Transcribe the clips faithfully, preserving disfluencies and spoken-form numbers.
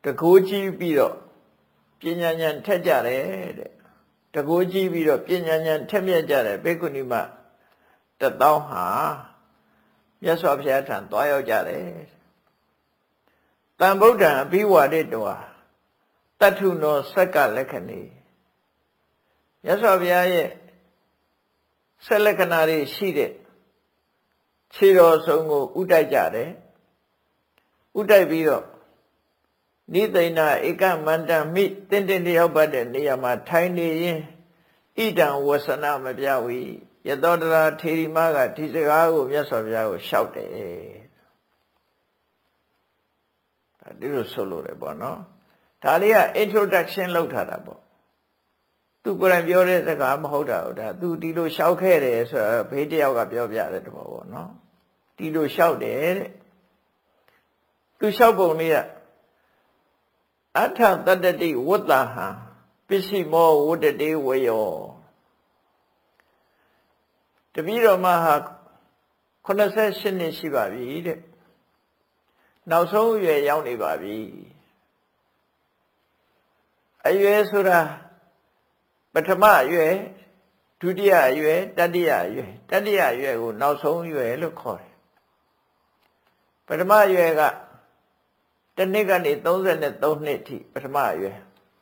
တကိုးကြီးပြီးတော့ပညာဉာဏ်ထက်ကြတယ်တဲ့တကိုးကြီးပြီးတော့ပညာဉာဏ်ထက်မြက်ကြတယ်ဘေကုဏီမတသောဟာမြတ်စွာဘုရားထံသွားရောက်ကြတယ်တန်ဗုဒ္ဓံအဘိဝါဒိတောတတ္ထုနောစက္ကလက္ခဏီမြတ်စွာဘုရားရဲ့ဆက်လက္ခဏာတွေရှိတဲ့ခြေတော်ဆုံးကိုဥတိုက်ကြတယ်ဥတိုက်ပြီးတော့နိသိဏဧကမန္တမိတင်းတင်းလျောက်ပတ်တဲ့နေရာမှာထိုင်နေရင်ဣဒံဝဆနမပြဝီယသောတရာထေရီမကဒီစကားကိုမြတ်စွာဘုရားကိုလျှောက်တယ်ဒါဒီလိုဆိုလို့ရပေါ့နော်ဒါလေးက introduction လုပ်ထားတာပေါ့သူကိုယ်တိုင်ပြောတဲ့စကားမဟုတ်တာဟုတ်ဒါသူဒီလိုလျှောက်ခဲ့တယ်ဆိုတော့ဘေးတယောက်ကပြောပြတဲ့တဘောပေါ့နော်ဒီလိုလျှောက်တယ်တဲ့သူလျှောက်ပုံလေးကအထတတ္တိဝတ္တဟံပစ္စည်းမောဝတ္တတေဝယောတပည့်တော်မဟာခုနှစ်ဆယ်ရှစ်နှစ်ရှိပါပြီတဲ့နောက်ဆုံးအရွယ်ရောက်နေပါပြီအရွယ်ဆိုတာပထမအရွယ်ဒုတိယအရွယ်တတိယအရွယ်တတိယအရွယ်ကိုနောက်ဆုံးအရွယ်လို့ခေါ်တယ်ပထမအရွယ်ကတနှစ်ကနေသုံးဆယ်သုံးနှစ်ထိပထမအရွယ်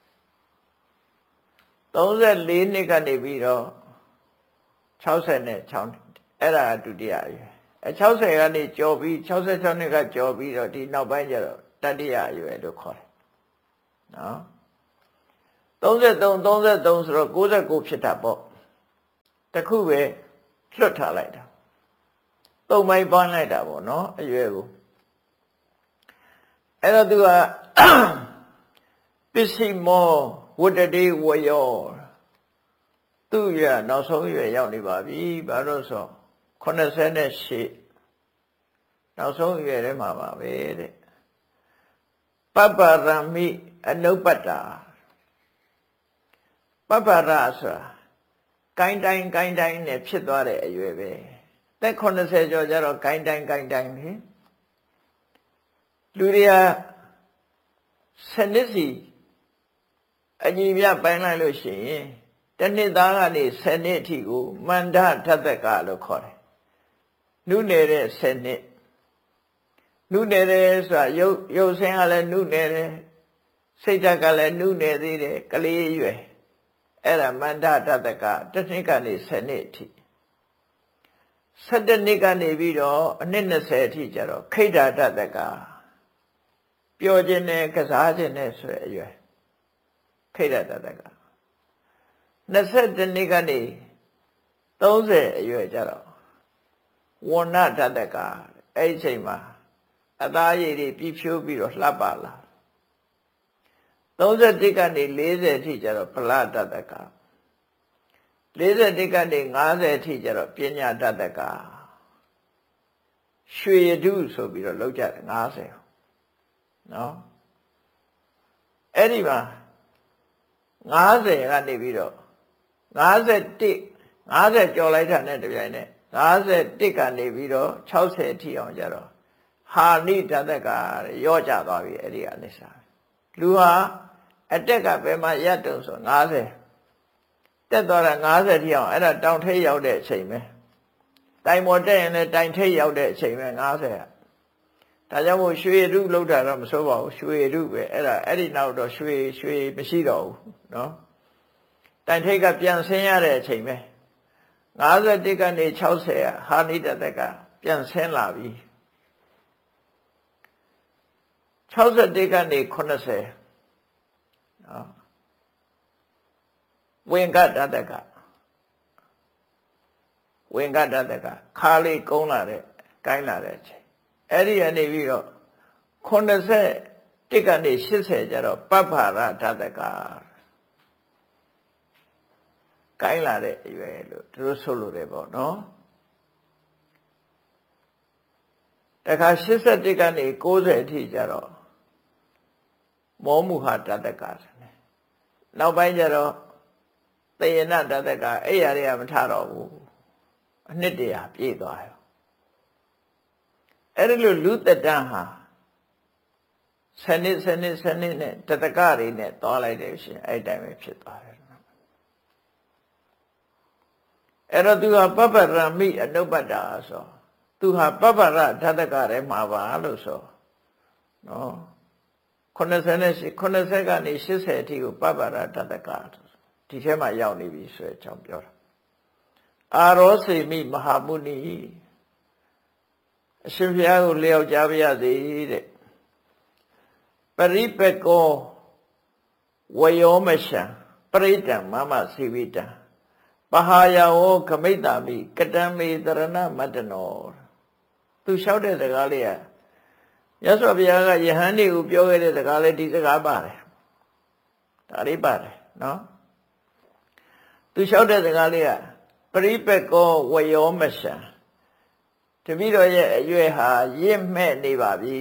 သုံးဆယ်လေးနှစ်ကနေပြီးတော့ခြောက်ဆယ်နဲ့ခြောက်နှစ်အဲ့ဒါဒုတိယအရွယ်အဲခြောက်ဆယ်ကနေကျော်ပြီးခြောက်ဆယ်ခြောက်နှစ်ကကျော်ပြီးတော့ဒီနောက်ပိုင်းကျတော့တတိယအရွယ်လို့ခေါ်တယ်နော်သုံးဆယ်သုံး သုံးဆယ်သုံးဆိုတော့ကိုးဆယ်ကိုဖြစ်တာပေါ့တခုပဲလွတ်ထားလိုက်တာသုံးပိုင်းပန်းလိုက်တာပေါ့နော်အရွယ်ကိုအဲ့တော့သူကပစ္စည်းမောဝတ္တတေဝယောသူရနောက်ဆုံးရွယ်ရောက်နေပါပြီဘာလို့ဆိုခုနှစ်ဆယ်နဲ့ရှစ်နောက်ဆုံးရွယ်ထဲမှာပါပဲတဲ့ပပ္ပရမိအနုပ္ပတ္တာပပ္ပရဆိုတာကိုင်းတိုင်းကိုင်းတိုင်းနဲ့ဖြစ်သွားတဲ့အရွယ်ပဲသက်ခုနှစ်ဆယ်ကျော်ကျတော့ကိုင်းတိုင်းကိုင်းတိုင်းလေလူတွေကစနစ်စီအညီမြပိုင်းလိုက်လို့ရှိရင်တနှစ်သားကနေဆယ်နှစ်အထိကိုမန္တထသက်ကလို့ခေါ်တယ်နုနယ်ဆယ်နှစ်နုနယ်ဆိုတာရုပ်ရုပ်ဆင်းကလည်းနုနယ်တယ်စိတ်ဓာတ်ကလည်းနုနယ်သေးတယ်ကလေးရွယ်အဲ့ဒါမန္တထသက်ကတနှစ်ကနေဆယ်နှစ်အထိဆယ်တနှစ်ကနေပြီးတော့အနှစ်နှစ်ဆယ်အထိကျတော့ခိဋ္ဌထသက်ကပျော်ခြင်းနဲ့ကစားခြင်းနဲ့ဆိုတဲ့အရွယ်ခိဋ္ဌထသက်ကနှစ်ဆယ်တနှစ်ကနေသုံးဆယ်အရွယ်ကျတော့ဝဏ္ဏထသက်ကအဲ့ဒီအချိန်မှာအသားရည်တွေပြည့်ဖြိုးပြီးတော့လှပလာသုံးဆယ်တစ်ကနေလေးဆယ်အထိကျတော့ဖလထသက်ကလေးဆယ်တစ်ကနေငါးဆယ်အထိကျတော့ပညာထသက်ကရွှေရတုဆိုပြီးတော့လောက်ကြတယ်ငါးဆယ်နော်အဲ့ဒီမှာငါးဆယ်ကနေပြီးတော့ငါးဆယ်တစ်ငါးဆယ်ကျော်လိုက်တာနဲ့တပြိုင်နက်ငါးဆယ်တစ်ကနေပြီးတော့ခြောက်ဆယ်အထိအောင်ကြတော့ဟာနိတသက်ကရော့ကျသွားပြီအဲ့ဒီကနေစားလူဟာအတက်ကဘယ်မှာရတ်တုံဆိုငါးဆယ်တက်သွားတာငါးဆယ်ထိအောင်အဲ့ဒါတောင်ထိပ်ရောက်တဲ့အချိန်ပဲတိုင်ပေါ်တက်ရင်လည်းတိုင်ထိပ်ရောက်တဲ့အချိန်ပဲငါးဆယ်ကဒါကြောင့်မို့ရွှေရုပ်လောက်တာတော့မဆိုးပါဘူးရွှေရုပ်ပဲအဲ့ဒါအဲ့ဒီနောက်တော့ရွှေရွှေမရှိတော့ဘူးနော်တိုင်ထိပ်ကပြန်ဆင်းရတဲ့အချိန်ပဲငါးဆယ်တစ်ကနေခြောက်ဆယ်ဟာနိတသက်ကပြန်ဆင်းလာပြီခြောက်ဆယ်တစ်ကနေခုနှစ်ဆယ်နော်ဝင်္ဂတသက်ကဝင်္ဂတသက်ကခါလေးကုန်းလာတဲ့ကိုင်းလာတဲ့အချိန်အဲ့ဒီကနေပြီးတော့ခုနှစ်ဆယ်တစ်ကနေရှစ်ဆယ်ကျတော့ပပ္ပရထသက်ကကိုင်းလာတဲ့အရွယ်လို့သူတို့ဆိုလို့တယ်ပေါ့နော်တခါရှစ်ဆယ်တစ်ကနေကိုးဆယ်အထိကျတော့မောမူဟာတသက်ကနောက်ပိုင်းကျတော့သေယနတသက်ကအဲ့ရတွေကမထတော့ဘူးအနှစ်တရာပြည့်သွားရောအဲ့ဒီလိုလူသက်တမ်းဟာဆယ်နှစ်ဆယ်နှစ်ဆယ်နှစ်နဲ့တတကတွေနဲ့သွားလိုက်တယ်ရှင်အဲ့တိုင်းပဲဖြစ်သွားတယ်အဲ့တော့သူဟာပပ္ပရမိအနုပ္ပတ္တာဆိုသူဟာပပ္ပရဓတကထဲမှာပါလို့ဆိုနော်ခုနှစ်ဆယ်နဲ့ခုနှစ်ဆယ်ကနေရှစ်ဆယ်အထိကိုပပ္ပရဓတကဒီထဲမှာရောက်နေပြီဆိုတဲ့အကြောင်းပြောတာအာရောစေမိမဟာမုနီအရှင်ဘုရားကိုလျောက်ကြပါရစေတဲ့ပရိပကောဝယောမရှံပရိတံမမစီဝိတံပဟာယဝောခမိတ္တာမိကတံမေတရဏမတ္တနောသူလျှောက်တဲ့စကားလေးကမြတ်စွာဘုရားကယဟန်တွေကိုပြောခဲ့တဲ့စကားလေးဒီစကားပါတယ်ဒါလေးပါတယ်နော်သူလျှောက်တဲ့စကားလေးကပရိပကောဝယောမရှံတပည့်တော်ရဲ့အရွယ်ဟာရင့်မဲ့နေပါပြီ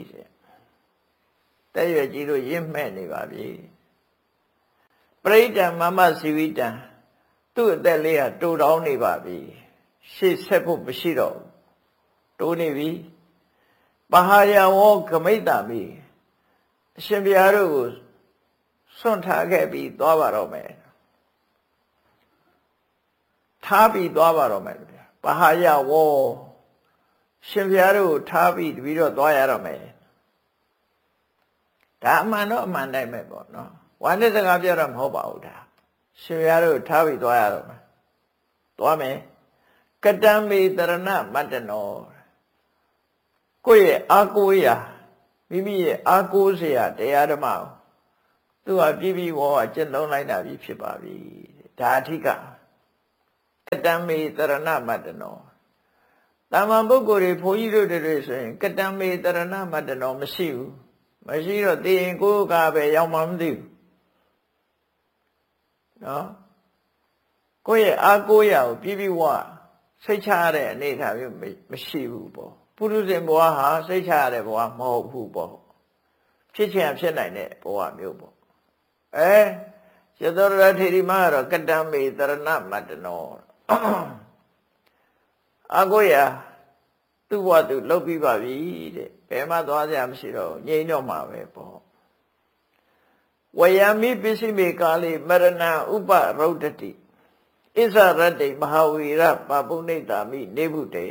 တဲ့ရွယ်ကြီးတို့ရင့်မဲ့နေပါပြီပရိဒံမမစီဝိတံသူ့အသက်လေးကတိုးတောင်းနေပါပြီရှေ့ဆက်ဖို့မရှိတော့တိုးနေပြီပဟာယဝောခမိတ္တာမိအရှင်ဘုရားတို့ကိုစွန့်ထားခဲ့ပြီးသွားပါတော့မယ်ထားပြီးသွားပါတော့မယ်ဗျာပဟာယဝောရှင်ဘုရားတို့ကိုထားပြီးတပြီးတော့သွားရတော့မယ်ဒါအမှန်တော့အမှန်တိုင်းပဲပေါ့နော်ဝါနဲ့စကားပြောတော့မဟုတ်ပါဘူးဒါရှင်ဘုရားတို့ထားပြီးသွားရတော့မယ်သွားမယ်ကတံမေတရဏမတ္တနောကိုယ့်ရဲ့အာကိုးရာမိမိရဲ့အာကိုးစရာတရားဓမ္မကိုသူဟာပြည့်ပြည့်ဝဝကျင့်သုံးလိုက်တာပြီးဖြစ်ပါပြီဒါအထိကကတံမေတရဏမတ္တနောတာမန်ပုဂ္ဂိုလ်တွေဘုန်းကြီးတို့တွေဆိုရင်ကတံမေတရဏမတ္တနောမရှိဘူးမရှိတော့သိရင်ကိုယ်ကပဲရောက်မှမသိဘူးနော်ကိုယ့်ရဲ့အာကိုးရာကိုပြည့်ပြည့်ဝစိတ်ချရတဲ့အနေအထားမျိုးမရှိဘူးပေါ့ပုရုဇဉ်ဘဝဟာစိတ်ချရတဲ့ဘဝမဟုတ်ဘူးပေါ့ဖြစ်ချင်ဖြစ်နိုင်တဲ့ဘဝမျိုးပေါ့အဲရသောရထေရီမကတော့ကတံမေတရဏမတ္တနောအာကိုရာသူ့ဘဝသူလုပ်ပြီးပါပြီတဲ့ဘယ်မှသွားစရာမရှိတော့ငြိမ်းတော့မှာပဲပေါ့ဝယမိပစ္စည်းမေကာလိမရဏဥပရုဒ္ဒတိဣဇရတ္တိမဟာဝီရပပုနိတာမိနေဗုတေ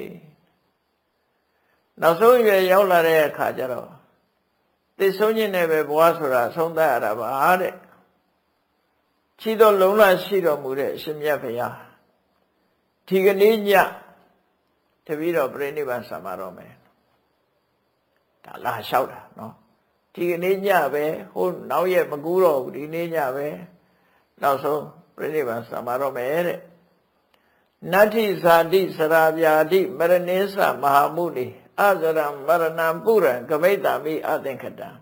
နောက်ဆုံးရွယ်ရောက်လာတဲ့အခါကျတော့သိဆုံးခြင်းနဲ့ပဲဘဝဆိုတာဆုံးသတ်ရတာပါတဲ့ချီတော်လုံးလာရှိတော်မူတဲ့အရှင်မြတ်ဘုရားဒီကနေ့ညတပည့်တော်ပြိဋိဘံဆံပါတော့မယ်ဒါလာလျှောက်တာနော်ဒီကနေ့ညပဲဟိုနောက်ရက်မကူးတော့ဘူးဒီနေ့ညပဲနောက်ဆုံးပြိဋိဘံဆံပါတော့မယ်တဲ့နတ္ထိဇာတိစရာဗျာတိမရဏိသမဟာမုနိအဇရံမရဏံပုရံကမိတ္တာမိအသင်္ခတံ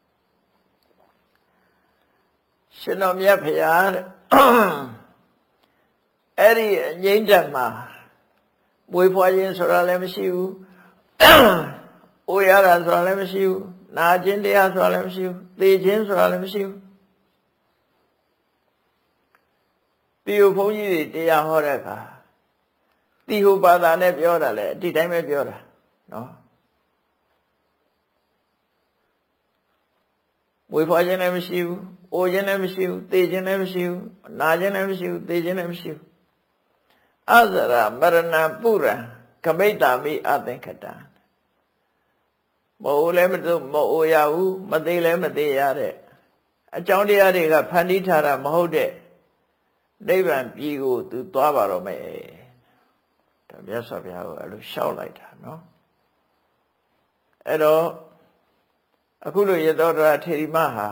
ရှင်တော်မြတ်ဖရာတဲ့အဲ့ဒီအငြိမ့်တက်မှာမွေးဖွားခြင်းဆိုတာလည်းမရှိဘူး။အိုရတာဆိုတာလည်းမရှိဘူး။နာခြင်းတရားဆိုတာလည်းမရှိဘူး။သေခြင်းဆိုတာလည်းမရှိဘူး။ဒီဘုန်းကြီးတွေတရားဟောတဲ့အခါတိဟုပါဒာနဲ့ပြောတာလေဒီတိုင်းပဲပြောတာနော်။မွေးဖွားခြင်းလည်းမရှိဘူး။အိုခြင်းလည်းမရှိဘူး။သေခြင်းလည်းမရှိဘူး။နာခြင်းလည်းမရှိဘူး။သေခြင်းလည်းမရှိဘူး။အဇရမရဏပုရံကမိတ္တာမိအသင်္ခတံမအိုလည်းမသိမအိုရဘူးမသေးလည်းမသေးရတဲ့အကြောင်းတရားတွေကဖန်တီးထားတာမဟုတ်တဲ့နိဗ္ဗာန်ပြည်ကိုသူသွားပါတော့မယ်ဒါမြတ်စွာဘုရားကအဲ့လိုရှောက်လိုက်တာနော်အဲ့တော့အခုလိုရသောတရထေရီမဟာ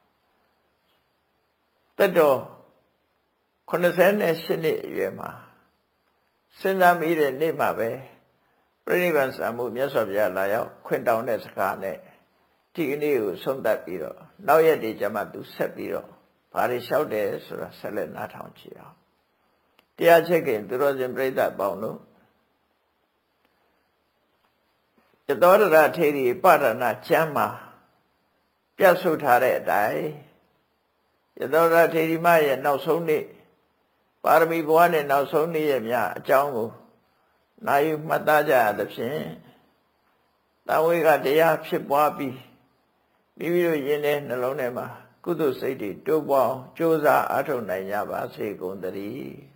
တက်တော်ခုနှစ်ဆယ်နဲ့ရှစ်နှစ်အရွယ်မှာစဉ်းစားမိတဲ့နေ့မှာပဲပြိဋိဘံဆံမှုမြတ်စွာဘုရားလာရောက်ခွင့်တောင်းတဲ့စကားနဲ့ဒီကနေ့ကိုဆုံးသတ်ပြီးတော့နောက်ရက်တွေကျမှသူဆက်ပြီးတော့ဘာတွေလျှောက်တယ်ဆိုတာဆက်လက်နားထောင်ကြည့်အောင်တရားချက်ခင်သူတော်စင်ပြိဋ္ဌပေါင်းလို့တသောတရထေရီပရဏကျမ်းမှာပြတ်ဆုထားတဲ့အတိုင်းတသောတရထေရီမရဲ့နောက်ဆုံးနေ့ပါရမီဘဝနဲ့နောက်ဆုံးနေ့ရဲ့များအကြောင်းကိုနာယူမှတ်သားကြရသဖြင့်တဝေကတရားဖြစ်ပွားပြီးမိမိတို့ယင်တဲ့နှလုံးထဲမှာကုသိုလ်စိတ်တွေတိုးပွားအောင်ကြိုးစားအားထုတ်နိုင်ကြပါစေကုန်သတည်း